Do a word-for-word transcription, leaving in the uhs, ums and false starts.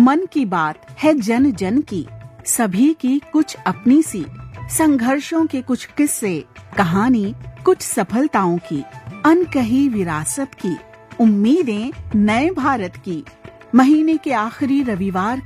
मन की बात है जन जन की, सभी की कुछ अपनी सी, संघर्षों के कुछ किस्से, कहानी कुछ सफलताओं की, अनकही विरासत की, उम्मीदें नए भारत की। महीने के आखिरी रविवार